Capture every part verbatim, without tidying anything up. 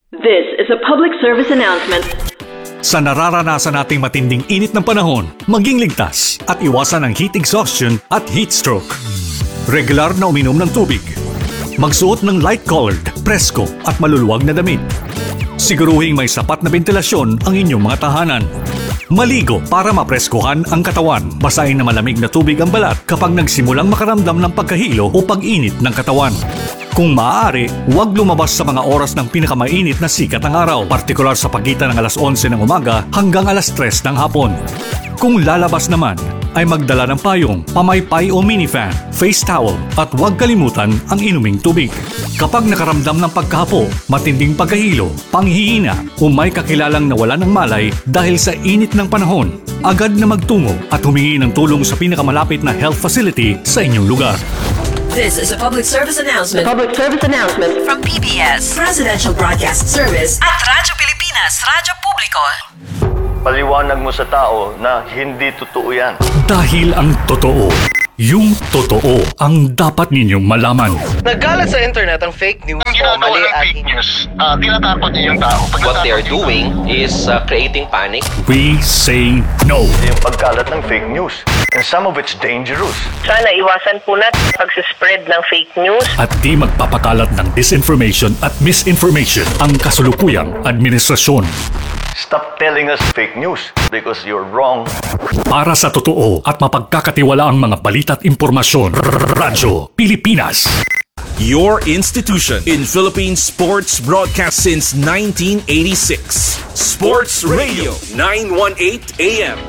This is a public service announcement. Sa nararanasan nating matinding init ng panahon, maging ligtas at iwasan ang heat exhaustion at heat stroke. Regular na uminom ng tubig. Magsuot ng light-colored, presko at maluluwag na damit. Siguruhing may sapat na ventilasyon ang inyong mga tahanan. Maligo para mapreskuhan ang katawan. Basahin na malamig na tubig ang balat kapag nagsimulang makaramdam ng pagkahilo o pag-init ng katawan. Kung maaari, huwag lumabas sa mga oras ng pinakamainit na sikat ng araw, partikular sa pagitan ng alas onse ng umaga hanggang alas tres ng hapon. Kung lalabas naman, ay magdala ng payong, pamaypay o minifan, face towel at huwag kalimutan ang inuming tubig. Kapag nakaramdam ng pagkahapo, matinding pagkahilo, panghihina o may kakilalang nawala ng malay dahil sa init ng panahon, agad na magtungo at humingi ng tulong sa pinakamalapit na health facility sa inyong lugar. This is a public service announcement. Public service announcement From P B S Presidential Broadcast Service at Radyo Pilipinas, Radyo Publiko. Paliwanag mo sa tao na hindi totoo yan. Dahil ang totoo, yung totoo ang dapat ninyong malaman. Nagkalat sa internet ang fake news Ang o ginagawa mali ng at fake news, uh, tinatakot niya yung tao. Pag What they are natakot yung doing is uh, creating panic. We say no. Yung pagkalat ng fake news. And some of it's dangerous. Sana iwasan po natin pag-spread ng fake news. At di magpapakalat ng disinformation at misinformation ang kasulukuyang administrasyon. Stop telling us fake news because you're wrong. Para sa totoo at mapagkakatiwala ang mga balita at impormasyon, Radyo Pilipinas. Your institution in Philippine sports broadcast since nineteen eighty-six. Sports Radio nine eighteen A M.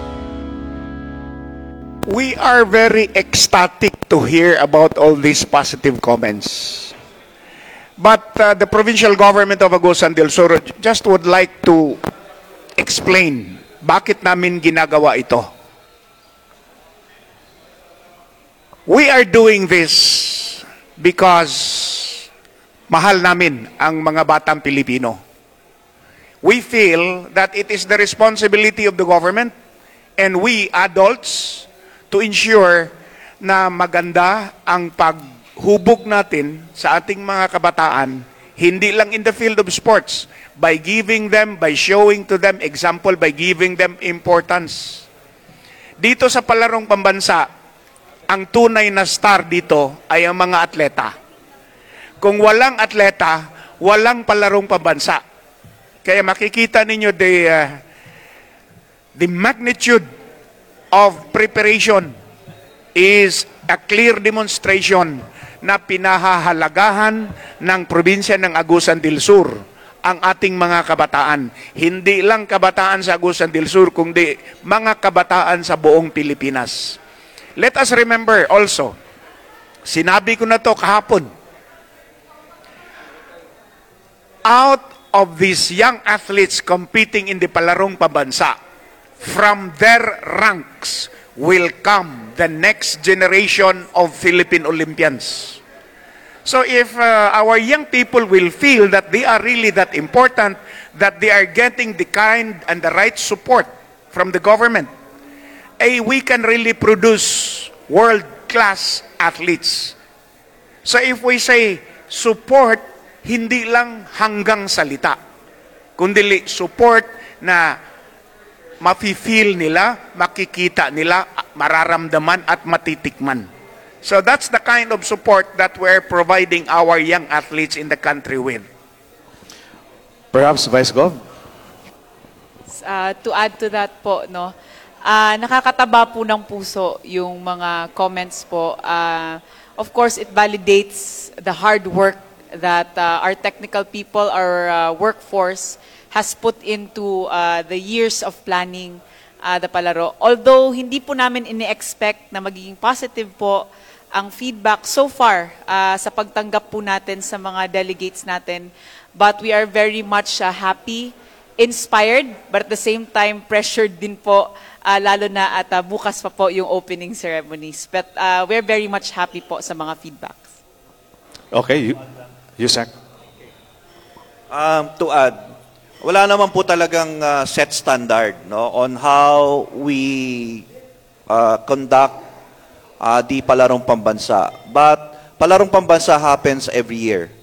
We are very ecstatic to hear about all these positive comments. But uh, the provincial government of Agusan del Sur just would like to explain bakit namin ginagawa ito. We are doing this because mahal namin ang mga batang Pilipino. We feel that it is the responsibility of the government and we adults to ensure na maganda ang paghubog natin sa ating mga kabataan, hindi lang in the field of sports, by giving them, by showing to them example, by giving them importance. Dito sa palarong pambansa, ang tunay na star dito ay ang mga atleta. Kung walang atleta, walang palarong pambansa. Kaya makikita ninyo the, uh, the magnitude of preparation is a clear demonstration na pinahahalagahan ng probinsya ng Agusan del Sur ang ating mga kabataan. Hindi lang kabataan sa Agusan del Sur, kundi mga kabataan sa buong Pilipinas. Let us remember also, sinabi ko na to kahapon, out of these young athletes competing in the palarong pambansa, from their ranks will come the next generation of Philippine Olympians. So if uh, our young people will feel that they are really that important, that they are getting the kind and the right support from the government, eh, we can really produce world-class athletes. So if we say support, hindi lang hanggang salita, kundi support na mafe-feel nila, makikita nila, mararamdaman at matitikman. So that's the kind of support that we're providing our young athletes in the country with. Perhaps Vice Gov? Uh, to add to that po, no, uh, nakakataba po ng puso yung mga comments po. Uh, of course, it validates the hard work that uh, our technical people, our uh, workforce has put into uh, the years of planning uh, the palaro. Although hindi po namin ini-expect na magiging positive po ang feedback so far uh, sa pagtanggap po natin sa mga delegates natin. But we are very much uh, happy, inspired, but at the same time pressured din po, uh, lalo na at uh, bukas pa po yung opening ceremonies. But uh, we're very much happy po sa mga feedbacks. Okay, you, Yusek. Um, to add, wala naman po talagang uh, set standard no on how we uh, conduct uh, di palarong pambansa. But palarong pambansa happens every year.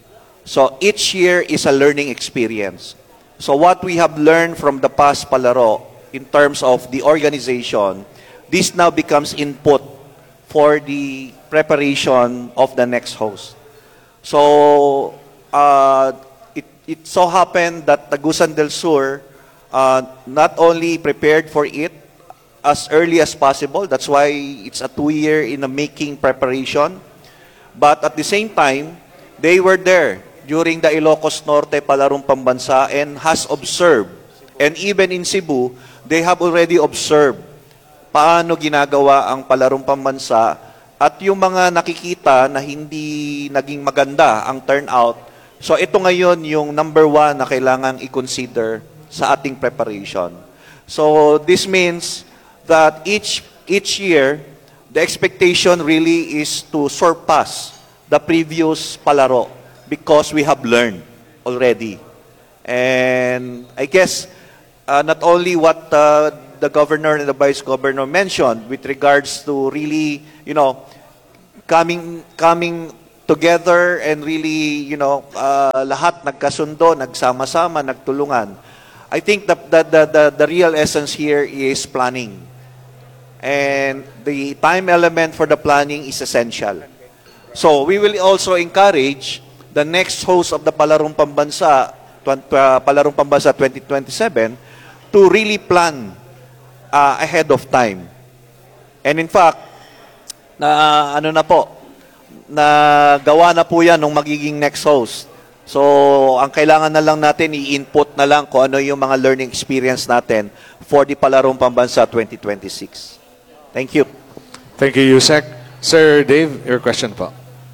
So each year is a learning experience. So what we have learned from the past palaro in terms of the organization, this now becomes input for the preparation of the next host. So uh, it, it so happened that Tagusan del Sur uh, not only prepared for it as early as possible, that's why it's a two-year in the making preparation, but at the same time, they were there during the Ilocos Norte Palarong Pambansa and has observed, and even in Cebu, they have already observed paano ginagawa ang Palarong Pambansa at yung mga nakikita na hindi naging maganda ang turnout. So ito ngayon yung number one na kailangang i-consider sa ating preparation. So this means that each each year, the expectation really is to surpass the previous palaro because we have learned already. And I guess uh, not only what uh, the governor and the vice governor mentioned with regards to really, you know, coming coming together and really, you know, uh, lahat nagkasundo, nagsama-sama, nagtulungan. I think the, the, the, the, the real essence here is planning. And the time element for the planning is essential. So we will also encourage the next host of the Palarong Pambansa, uh, Palarong Pambansa twenty twenty-seven, to really plan uh, ahead of time. And in fact, na ano na po, na gawa na po yan ng magiging next host. So, ang kailangan na lang natin, i-input na lang kung ano yung mga learning experience natin for the Palarong Pambansa twenty twenty-six. Thank you. Thank you, Yusek. Sir Dave, your question po.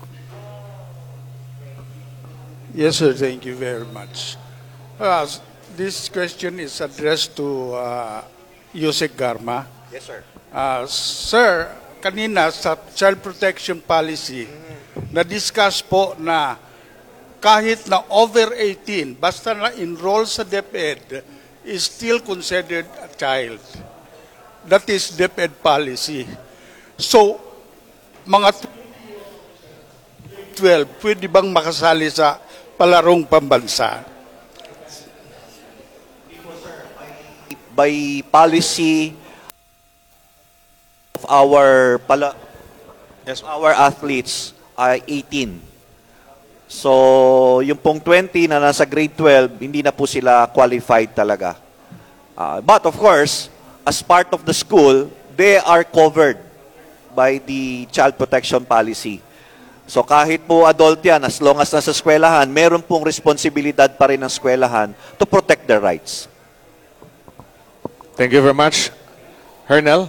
Yes, sir. Thank you very much. Uh, this question is addressed to uh, Yusek Garma. Yes, sir. Uh, sir, kanina sa child protection policy, na-discuss po na kahit na over eighteen, basta na enroll sa DepEd, is still considered a child. That is DepEd policy. So, mga twelve, pwede bang makasali sa Palarong Pambansa? By policy of our pala, yes, our athletes ay eighteen. So, yung pong twenty na nasa grade twelve, hindi na po sila qualified talaga. Uh, but of course, as part of the school, they are covered by the child protection policy. So kahit po adult yan, as long as nasa eskwelahan, meron pong responsibilidad pa rin ng eskwelahan to protect their rights. Thank you very much. Hernel?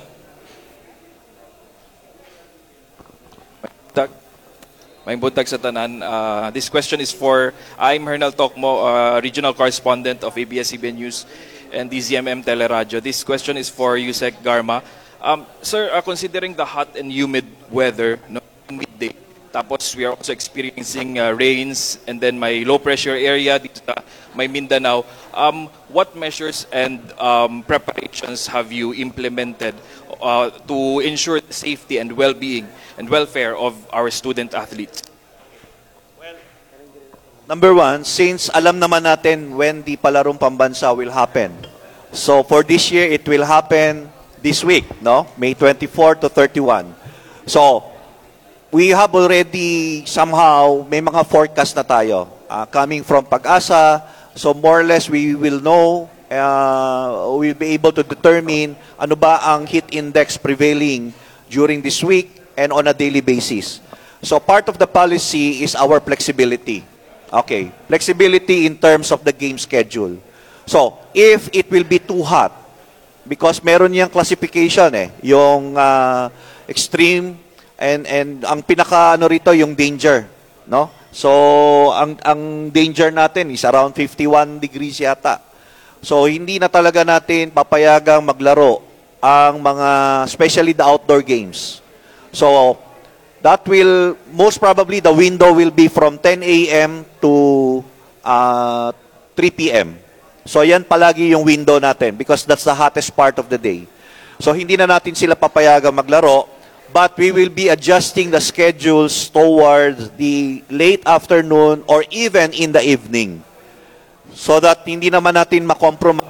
May buntag sa tanan. Uh, this question is for, I'm Hernel Tokmo, uh, regional correspondent of A B S C B N News and D Z M M Teleradio. This question is for Yusek Garma. Um, sir, uh, considering the hot and humid weather, no, midday, tapos we are also experiencing uh, rains and then may low pressure area dito sa may Mindanao, um, what measures and um, preparations have you implemented uh, to ensure the safety and well-being and welfare of our student athletes? Well, number one, since alam naman natin when the Palarong Pambansa will happen. So for this year, it will happen this week, no? May twenty-fourth to thirty-first. So, we have already somehow, may mga forecast na tayo uh, coming from Pag-asa. So more or less, we will know, uh, we'll be able to determine ano ba ang heat index prevailing during this week and on a daily basis. So part of the policy is our flexibility. Okay, flexibility in terms of the game schedule. So if it will be too hot, because meron niyang classification eh, yung uh, extreme and and ang pinaka ano rito yung danger, no? So ang ang danger natin is around fifty-one degrees yata. So hindi na talaga natin papayagang maglaro ang mga especially the outdoor games. So that will most probably the window will be from ten A M to uh, three P M So yan palagi yung window natin because that's the hottest part of the day. So hindi na natin sila papayagang maglaro. but we will be adjusting the schedules towards the late afternoon or even in the evening so that hindi naman natin makompromise.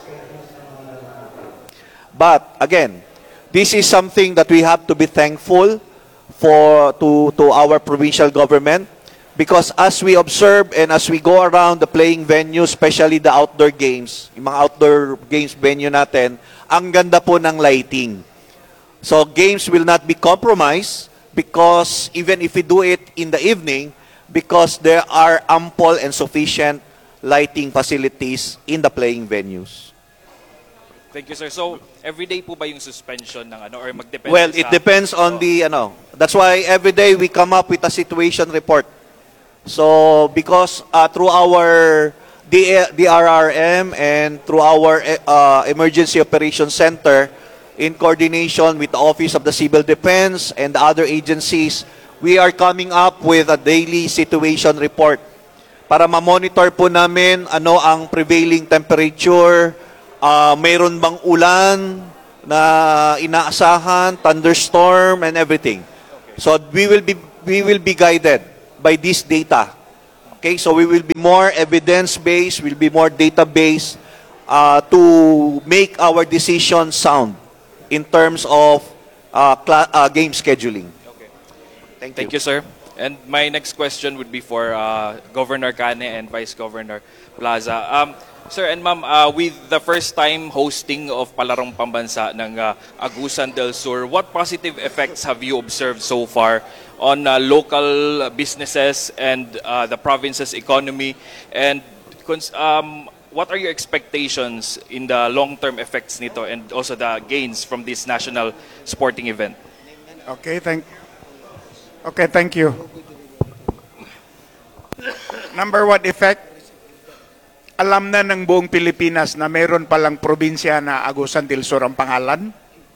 But again, this is something that we have to be thankful for to, to our provincial government, because as we observe and as we go around the playing venue, especially the outdoor games, yung mga outdoor games venue natin, ang ganda po ng lighting. So games will not be compromised because even if we do it in the evening, because there are ample and sufficient lighting facilities in the playing venues. Thank you, sir. So, everyday po ba yung suspension ng ano or magdepende Well, sa... it depends on the ano. That's why every day we come up with a situation report. So, because uh, through our D R R M and through our uh, Emergency Operations Center, in coordination with the Office of the Civil Defense and the other agencies, we are coming up with a daily situation report para ma-monitor po namin ano ang prevailing temperature, uh, mayroon bang ulan na inaasahan, thunderstorm and everything. So we will be we will be guided by this data. Okay, so we will be more evidence-based, will be more data-based uh, to make our decisions sound in terms of uh, uh, game scheduling. Okay. Thank, Thank you. you, sir. And my next question would be for uh, Governor Cane and Vice Governor Plaza. Um, sir and ma'am, uh, with the first time hosting of Palarong Pambansa ng uh, Agusan del Sur, what positive effects have you observed so far on uh, local businesses and uh, the province's economy? And um, what are your expectations in the long-term effects nito and also the gains from this national sporting event? Okay, thank Okay, thank you. Number one effect, alam na ng buong Pilipinas na mayroon palang probinsya na Agusan del Sur ang pangalan.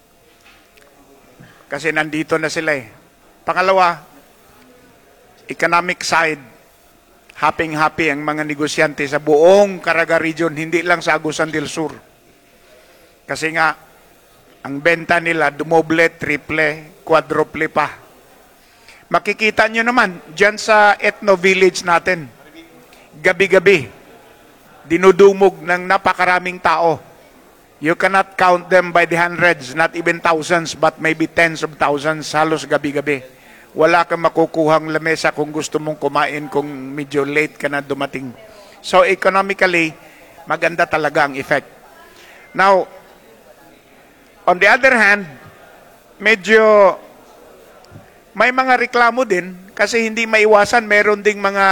Kasi nandito na sila eh. Pangalawa, economic side, happy-happy ang mga negosyante sa buong Caraga region, hindi lang sa Agusan del Sur. Kasi nga, ang benta nila, dumoble, triple, quadruple pa. Makikita nyo naman, dyan sa Ethno Village natin, gabi-gabi, dinudumog ng napakaraming tao. You cannot count them by the hundreds, not even thousands, but maybe tens of thousands, halos gabi-gabi. Wala kang makukuhang lamesa kung gusto mong kumain kung medyo late ka na dumating. So economically, maganda talaga ang effect. Now, on the other hand, medyo may mga reklamo din kasi hindi maiwasan, meron ding mga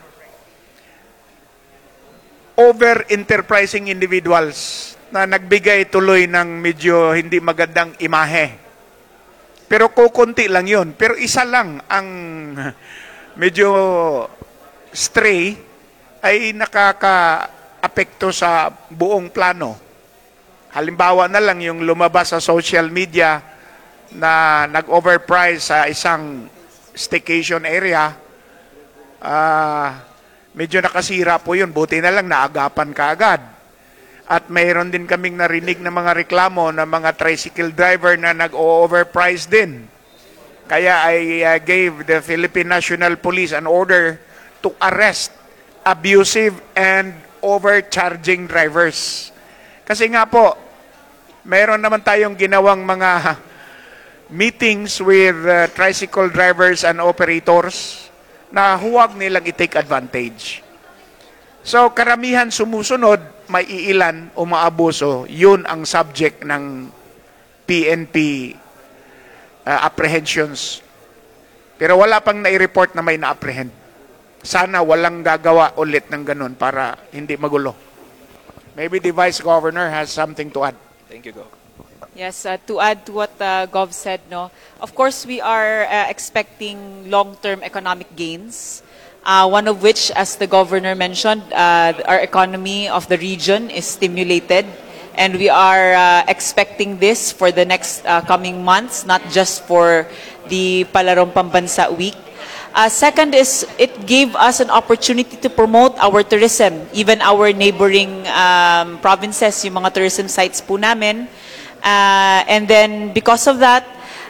over-enterprising individuals na nagbigay tuloy ng medyo hindi magandang imahe. Pero kukunti lang yun. Pero isa lang ang medyo stray ay nakaka-apekto sa buong plano. Halimbawa na lang yung lumabas sa social media na nag-overprice sa isang staycation area, uh, medyo nakasira po yun. Buti na lang naagapan ka agad. At mayroon din kaming narinig na mga reklamo ng mga tricycle driver na nag-overprice din. Kaya I uh, gave the Philippine National Police an order to arrest abusive and overcharging drivers. Kasi nga po, mayroon naman tayong ginawang mga meetings with uh, tricycle drivers and operators na huwag nilang i-take advantage. So, karamihan sumusunod, may iilan o maabuso, yun ang subject ng P N P uh, apprehensions. Pero wala pang nai-report na may na-apprehend. Sana walang gagawa ulit ng ganun para hindi magulo. Maybe the Vice Governor has something to add. Thank you, Gov. Yes, uh, to add to what uh, Gov said, no, of course we are uh, expecting long-term economic gains. Uh, one of which, as the Governor mentioned, uh, our economy of the region is stimulated, and we are uh, expecting this for the next uh, coming months, not just for the Palarong Pambansa Week. Uh, second is, it gave us an opportunity to promote our tourism, even our neighboring um, provinces, yung mga tourism sites po namin. Uh, and then, because of that,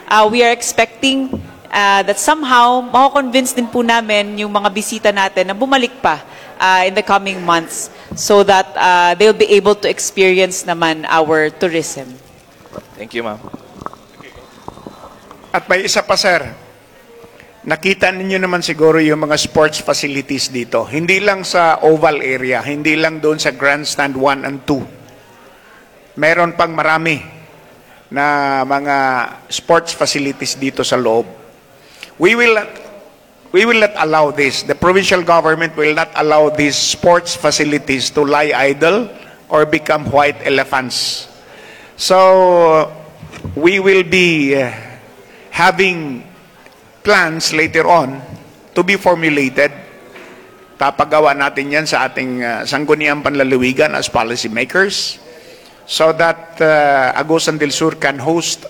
uh, we are expecting uh, that somehow, mako-convince din po namin yung mga bisita natin na bumalik pa uh, in the coming months so that uh, they'll be able to experience naman our tourism. Thank you, ma'am. At may isa pa, sir. Nakita ninyo naman siguro yung mga sports facilities dito. Hindi lang sa oval area, hindi lang doon sa grandstand one and two. Meron pang marami na mga sports facilities dito sa loob. We will not, we will not allow this. The provincial government will not allow these sports facilities to lie idle or become white elephants. So, we will be uh, having plans later on to be formulated. Papagawa natin yan sa ating uh, sangguniang panlalawigan as policymakers so that uh, Agusan del Sur can host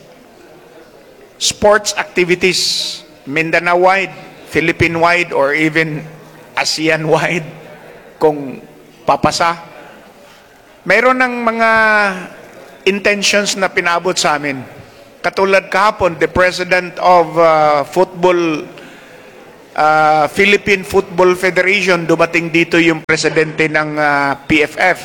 sports activities Mindanao-wide, Philippine-wide, or even ASEAN-wide kung papasa. Mayroon ng mga intentions na pinabot sa amin. Katulad kahapon, the president of uh, football, uh, Philippine Football Federation, dumating dito yung presidente ng uh, P F F.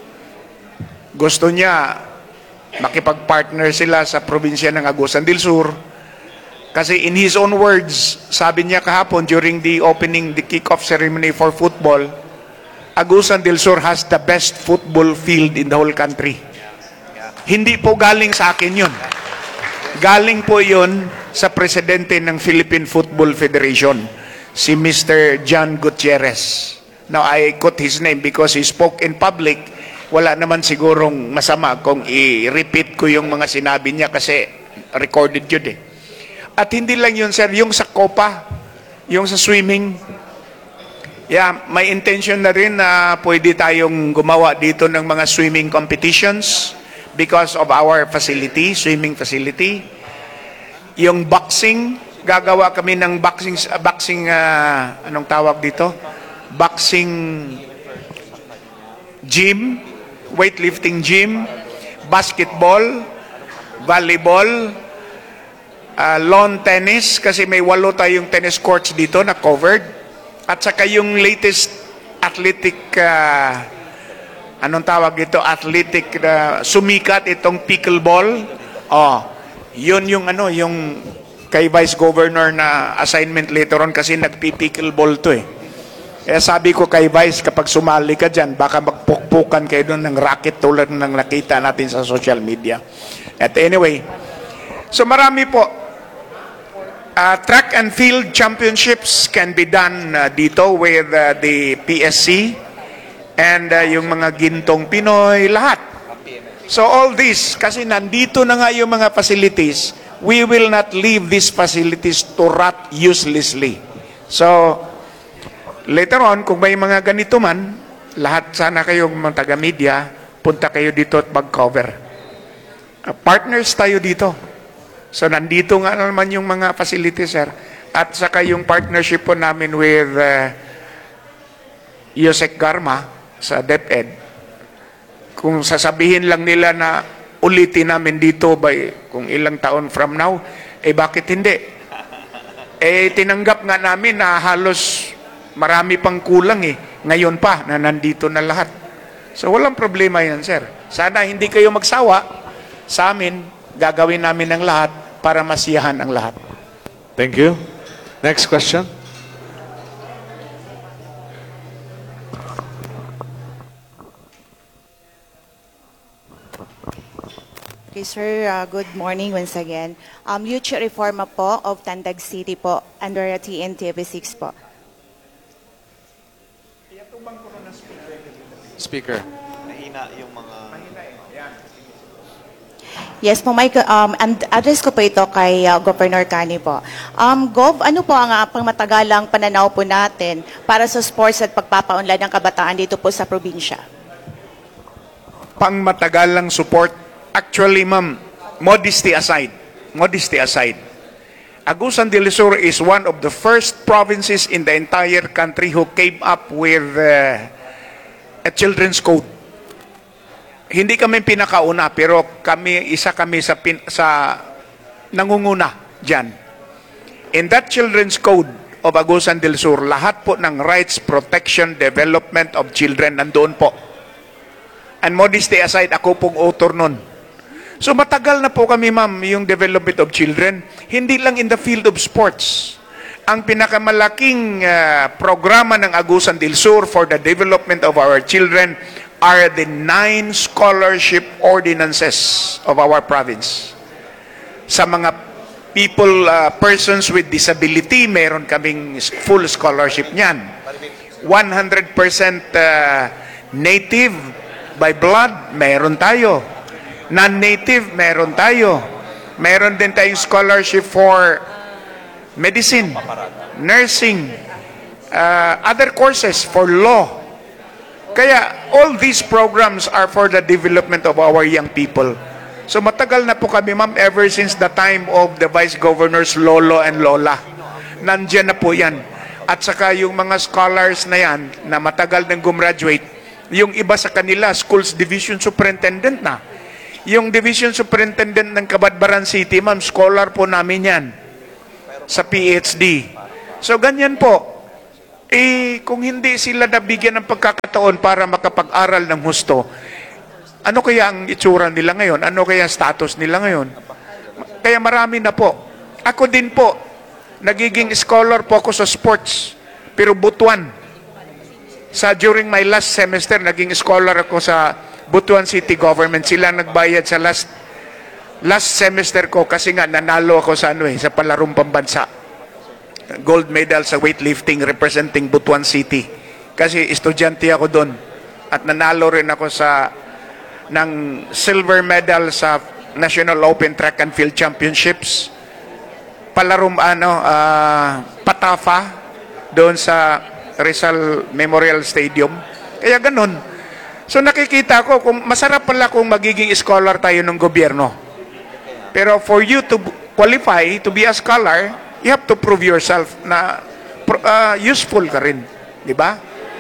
Gusto niya makipag-partner sila sa probinsya ng Agusan del Sur. Kasi in his own words, sabi niya kahapon during the opening, the kick-off ceremony for football, Agusan del Sur has the best football field in the whole country. Hindi po galing sa akin yun. Galing po yun sa presidente ng Philippine Football Federation, si Mister John Gutierrez. Now, I quote his name because he spoke in public. Wala naman sigurong masama kung i-repeat ko yung mga sinabi niya kasi recorded yun eh. At hindi lang yun, sir, yung sa Copa, yung sa swimming, yeah, may intention na rin na pwede tayong gumawa dito ng mga swimming competitions because of our facility, swimming facility. Yung boxing, gagawa kami ng boxing, uh, boxing uh, anong tawag dito? Boxing gym, weightlifting gym, basketball, volleyball, uh, lawn tennis, kasi may walo tayong tennis courts dito na covered. At saka yung latest athletic uh, anong tawag ito? Athletic, uh, sumikat itong pickleball. Oh, yun yung ano, yung kay Vice Governor na assignment later on kasi nagpi-pickleball to eh. Kaya sabi ko kay Vice, kapag sumali ka dyan, baka magpukpukan kayo doon ng racket tulad ng nakita natin sa social media. At anyway, so marami po. Uh, track and field championships can be done uh, dito with uh, the P S C. And uh, yung mga gintong Pinoy, lahat. So all this, kasi nandito na nga yung mga facilities, we will not leave these facilities to rot uselessly. So, later on, kung may mga ganito man, lahat sana kayong mga taga-media, punta kayo dito at mag-cover. Uh, partners tayo dito. So nandito nga naman yung mga facilities, sir. At saka yung partnership po namin with uh, Yusek Garma, sa DepEd, kung sasabihin lang nila na ulitin namin dito by kung ilang taon from now, eh bakit hindi? Eh tinanggap nga namin na halos marami pang kulang eh. Ngayon pa na nandito na lahat. So walang problema yan, sir. Sana hindi kayo magsawa sa amin, gagawin namin ang lahat para masiyahan ang lahat. Thank you. Next question. Okay, sir. Uh, good morning once again. Um, Youth Reforma po of Tandag City po under T N T V six po. Speaker. Nahina yung mga... Yes po, Mike. Um, and address ko po ito kay uh, Governor Kani po. Um, Gov, ano po ang uh, pangmatagalang pananaw po natin para sa sports at pagpapaunlad ng kabataan dito po sa probinsya? Pangmatagalang support. Actually, ma'am, modesty aside, modesty aside, Agusan del Sur is one of the first provinces in the entire country who came up with uh, a children's code. Hindi kami pinakauna, pero kami isa kami sa pin, sa nangunguna dyan. In that children's code of Agusan del Sur, lahat po ng rights, protection, development of children nandoon po. And modesty aside, ako pong author nun. So matagal na po kami, ma'am, yung development of children, hindi lang in the field of sports. Ang pinakamalaking uh, programa ng Agusan del Sur for the development of our children are the nine scholarship ordinances of our province. Sa mga people, uh, persons with disability, meron kaming full scholarship niyan. one hundred percent uh, native by blood, meron tayo. Non-native, meron tayo. Meron din tayong scholarship for medicine, nursing, uh, other courses for law. Kaya all these programs are for the development of our young people. So matagal na po kami, ma'am, ever since the time of the Vice Governors Lolo and Lola. Nandiyan na po yan. At saka yung mga scholars na yan, na matagal nang gumraduate, yung iba sa kanila, schools division superintendent na. Yung division superintendent ng Cabadbaran City, ma'am, scholar po namin yan sa P H D. So ganyan po. Eh, kung hindi sila nabigyan ng pagkakataon para makapag-aral ng husto, ano kaya ang itsura nila ngayon? Ano kaya ang status nila ngayon? Kaya marami na po. Ako din po, nagiging scholar po ako sa sports, pero Butuan. Sa during my last semester, naging scholar ako sa Butuan City Government. Sila nagbayad sa last last semester ko kasi nga nanalo ako sa ano eh, sa palarong pambansa. Gold medal sa weightlifting representing Butuan City. Kasi estudyante ako doon. At nanalo rin ako sa ng silver medal sa National Open Track and Field Championships. Palarum ano, uh, Patafa doon sa Rizal Memorial Stadium. Kaya ganun. So nakikita ko kung masarap pala kung magiging scholar tayo ng gobyerno. Pero for you to qualify to be a scholar, you have to prove yourself na uh, useful ka rin. Di ba?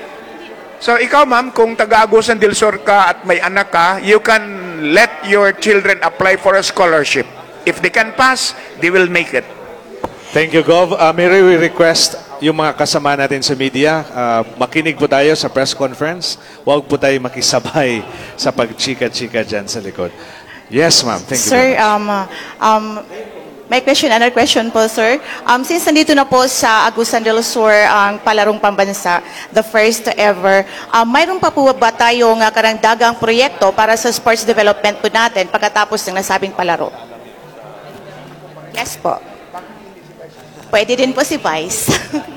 So ikaw, ma'am, kung taga-Agusan del Sur ka at may anak ka, you can let your children apply for a scholarship. If they can pass, they will make it. Thank you, Gov. Uh, may we request yung mga kasama natin sa media, uh, makinig po tayo sa press conference. Huwag po tayo makisabay sa pagchika-chika dyan sa likod. Yes, ma'am. Thank you. Sir, um, um, may question, another question po, sir. Um, since nandito na po sa Agusan del Sur ang palarong pambansa, the first ever, um, mayroon pa po ba tayong uh, karagdagang proyekto para sa sports development po natin pagkatapos ng nasabing palaro? Yes po. Pwede din po si Vice.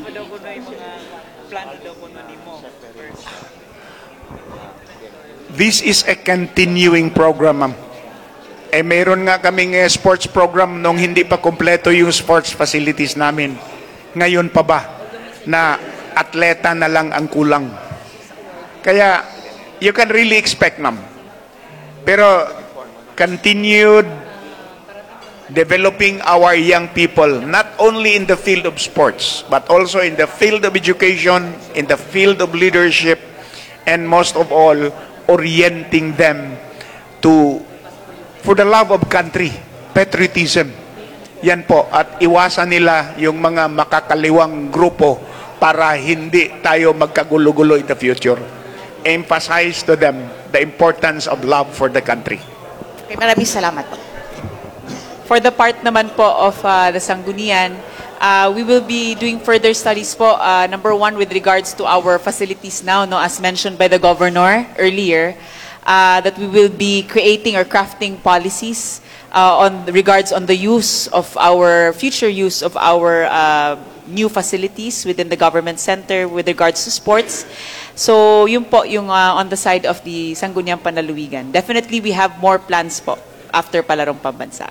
This is a continuing program, ma'am. Eh, mayroon nga kaming eh, sports program nung hindi pa kompleto yung sports facilities namin. Ngayon pa ba na atleta na lang ang kulang? Kaya, you can really expect, ma'am. Pero, continued developing our young people, not only in the field of sports, but also in the field of education, in the field of leadership, and most of all, orienting them to for the love of country, patriotism. Yan po. At iwasan nila yung mga makakaliwang grupo para hindi tayo magkagulo-gulo in the future. Emphasize to them the importance of love for the country. Okay, maraming salamat po. For the part naman po of uh, the Sangguniang, uh, we will be doing further studies po. Uh, number one, with regards to our facilities now, no, as mentioned by the Governor earlier, Uh, that we will be creating or crafting policies uh, on regards on the use of our future use of our uh, new facilities within the government center with regards to sports. So yun po yung uh, on the side of the Sangguniang Panlalawigan. Definitely we have more plans po after Palarong Pambansa.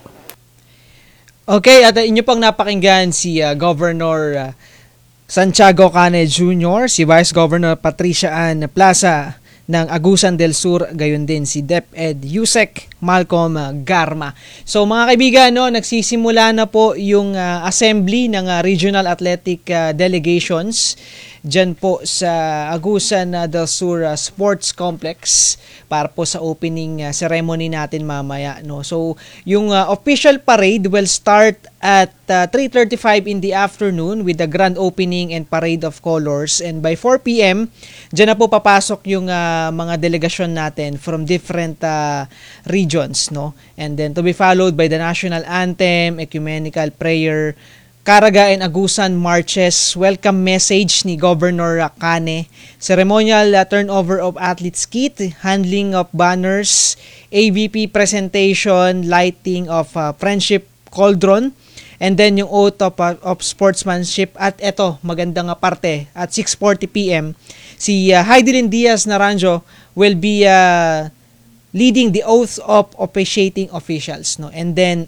Okay, at uh, inyo pang napakinggan si uh, Governor uh, Santiago Cane Junior, si Vice Governor Patricia Ann Plaza ng Agusan del Sur, gayon din si DepEd Yusek Malcolm Garma. So mga kaibigan, no, nagsisimula na po yung uh, assembly ng uh, regional athletic uh, delegations dyan po sa Agusan uh, del Sur uh, Sports Complex para po sa opening uh, ceremony natin mamaya, no. So yung uh, official parade will start at uh, three thirty-five in the afternoon with the grand opening and parade of colors, and by four p.m. dyan na po papasok yung uh, mga delegasyon natin from different uh, regions, no. And then to be followed by the national anthem, ecumenical prayer, Caraga and Agusan marches, welcome message ni Governor Cane, ceremonial uh, turnover of athletes kit, handling of banners, A V P presentation, lighting of uh, friendship cauldron, and then yung oath of, uh, of sportsmanship. At eto, magandang uh, parte, at six forty p.m. si uh, Heidelin Diaz Naranjo will be uh, leading the oath of officiating officials, no. And then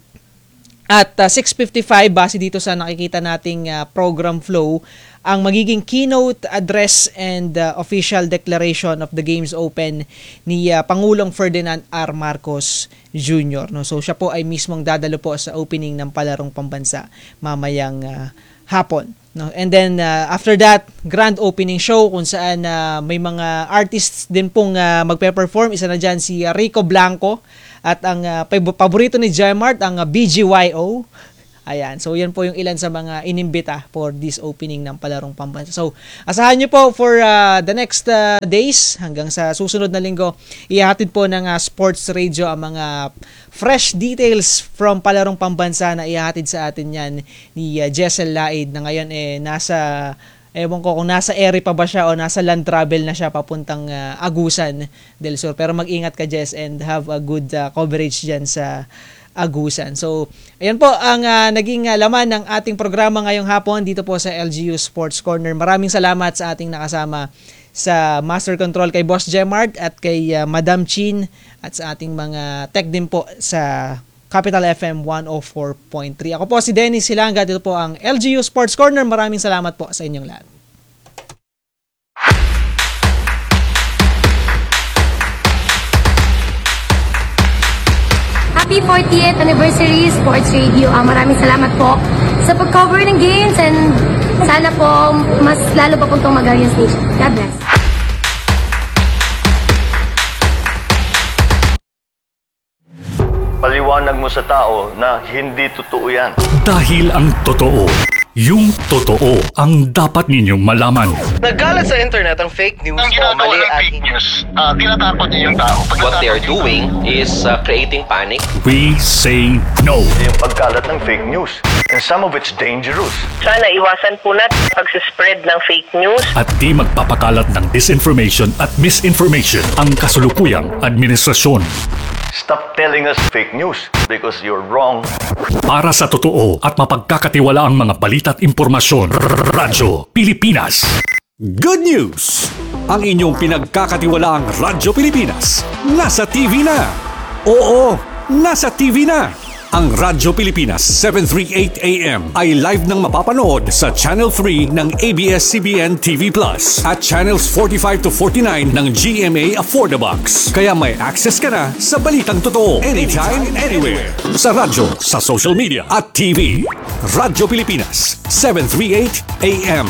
at uh, six fifty-five, base dito sa nakikita nating uh, program flow, ang magiging keynote address and uh, official declaration of the Games Open ni uh, Pangulong Ferdinand R. Marcos Junior, no. So siya po ay mismong dadalo po sa opening ng palarong pambansa mamayang uh, hapon, no. And then uh, after that, grand opening show kung saan uh, may mga artists din pong uh, magpe-perform. Isa na dyan si uh, Rico Blanco, at ang uh, paborito ni Jmart, ang uh, B G Y O. Ayan, so yan po yung ilan sa mga inimbita for this opening ng palarong pambansa. So asahan nyo po for uh, the next uh, days hanggang sa susunod na linggo, ihahatid po ng uh, Sports Radio ang mga fresh details from palarong pambansa na ihahatid sa atin yan ni uh, Jessel Laid, na ngayon eh nasa, ewan ko kung nasa ere pa ba siya o nasa land travel na siya papuntang uh, Agusan del Sur. Pero mag-ingat ka, Jess, and have a good uh, coverage dyan sa Agusan. So, ayan po ang uh, naging uh, laman ng ating programa ngayong hapon dito po sa L G U Sports Corner. Maraming salamat sa ating nakasama sa Master Control kay Boss Jmart at kay uh, Madam Chin, at sa ating mga tech din po sa Capital F M one oh four point three. Ako po si Dennis Silanga, dito po ang L G U Sports Corner. Maraming salamat po sa inyong lahat. Happy fortieth Anniversary Sports Radio. Uh, maraming salamat po sa pag-cover ng games, and sana po mas lalo pa po itong mag-Arian Station. God bless. Paliwanag mo sa tao na hindi totoo yan. Dahil ang totoo, yung totoo ang dapat ninyong malaman. Nagkalat sa internet ang fake news ang o mali ng at fake news. Uh, tinatakot niyo yung tao. Pag What they are doing is uh, creating panic. We say no. Yung pagkalat ng fake news. And some of it's dangerous. Sana iwasan po natin pag-spread ng fake news. At di magpapakalat ng disinformation at misinformation ang kasulukuyang administrasyon. Stop telling us fake news because you're wrong. Para sa totoo at mapagkakatiwalaang mga balita at impormasyon, Radyo Pilipinas. Good news! Ang inyong pinagkakatiwalaang Radyo Pilipinas nasa T V na. Oo, nasa T V na. Ang Radyo Pilipinas seven thirty-eight A M ay live nang mapapanood sa Channel three ng A B S C B N T V Plus at Channels forty-five to forty-nine ng G M A Affordabox. Kaya may access ka na sa balitang totoo anytime, anywhere. Sa radyo, sa social media at T V. Radyo Pilipinas seven thirty-eight A M.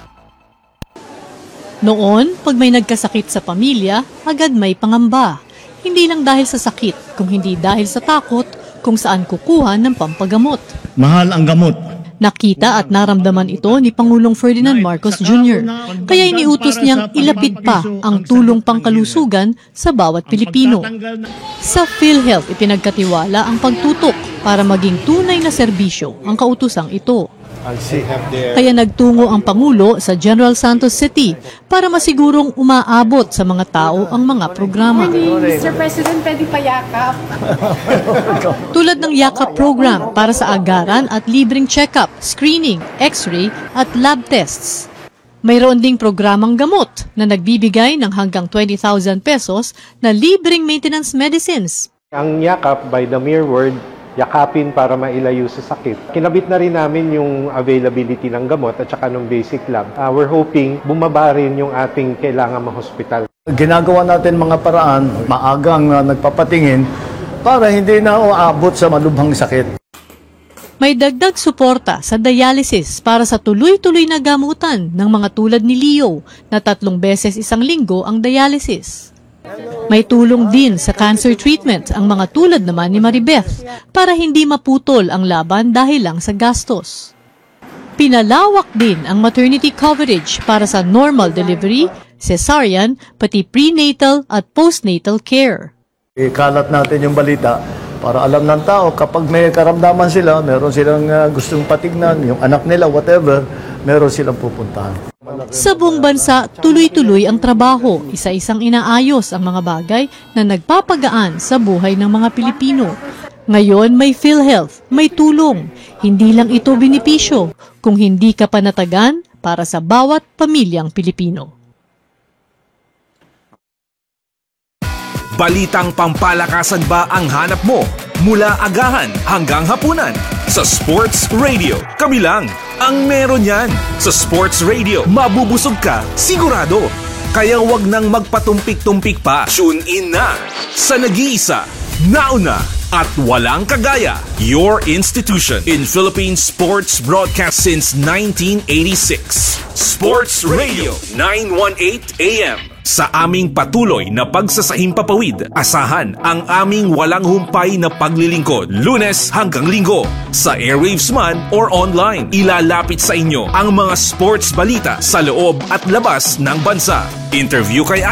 Noon, pag may nagkasakit sa pamilya, agad may pangamba. Hindi lang dahil sa sakit, kung hindi dahil sa takot kung saan kukuha ng pampagamot. Mahal ang gamot. Nakita at naramdaman ito ni Pangulong Ferdinand Marcos Junior Kaya iniutos niyang ilapit pa ang tulong pangkalusugan sa bawat Pilipino. Sa PhilHealth, ipinagkatiwala ang pagtutok para maging tunay na serbisyo ang kautosang ito. Kaya nagtungo ang Pangulo sa General Santos City para masigurong umaabot sa mga tao ang mga programa. mister President, pwede pa yakap. Tulad ng yakap program para sa agaran at libreng check-up, screening, x-ray at lab tests. Mayroon ding programang gamot na nagbibigay ng hanggang twenty thousand pesos na libreng maintenance medicines. Ang yakap, by the mere word, yakapin para mailayo sa sakit. Kinabit na rin namin yung availability ng gamot at saka ng basic lab. Uh, we're hoping bumaba rin yung ating kailangan ma-hospital. Ginagawa natin mga paraan, maagang uh, nagpapatingin para hindi na uabot sa malubhang sakit. May dagdag suporta sa dialysis para sa tuloy-tuloy na gamutan ng mga tulad ni Leo na tatlong beses isang linggo ang dialysis. May tulong din sa cancer treatment ang mga tulad naman ni Maribeth para hindi maputol ang laban dahil lang sa gastos. Pinalawak din ang maternity coverage para sa normal delivery, cesarean, pati prenatal at postnatal care. Ikalat natin yung balita para alam ng tao kapag may karamdaman sila, meron silang uh, gustong patignan, yung anak nila, whatever, meron silang pupuntahan. Sa buong bansa, tuloy-tuloy ang trabaho, isa-isang inaayos ang mga bagay na nagpapagaan sa buhay ng mga Pilipino. Ngayon may PhilHealth, may tulong. Hindi lang ito benepisyo, kung hindi ka panatagan para sa bawat pamilyang Pilipino. Balitang pampalakasan ba ang hanap mo? Mula agahan hanggang hapunan. Sa Sports Radio, kami lang ang meron yan. Sa Sports Radio, mabubusog ka, sigurado. Kaya wag nang magpatumpik-tumpik pa. Tune in na sa nag-iisa, nauna, at walang kagaya. Your institution in Philippine sports broadcast since nineteen eighty-six. Sports Radio nine eighteen A M. Sa aming patuloy na pagsasahimpapawid, asahan ang aming walang humpay na paglilingkod, Lunes hanggang Linggo. Sa airwaves man or online, ilalapit sa inyo ang mga sports balita sa loob at labas ng bansa. Interview kay